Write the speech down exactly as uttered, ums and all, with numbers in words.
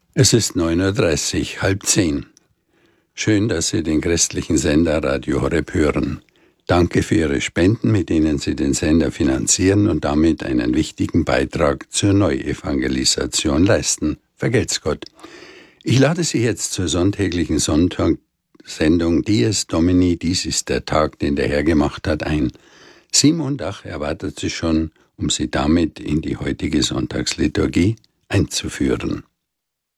Es ist neun Uhr dreißig, halb zehn. Schön, dass Sie den christlichen Sender Radio Horeb hören. Danke für Ihre Spenden, mit denen Sie den Sender finanzieren und damit einen wichtigen Beitrag zur Neuevangelisation leisten. Vergelt's Gott. Ich lade Sie jetzt zur sonntäglichen Sonntagssendung Dies Domini, dies ist der Tag, den der Herr gemacht hat, ein. Simon Dach erwartet Sie schon, um Sie damit in die heutige Sonntagsliturgie einzuführen.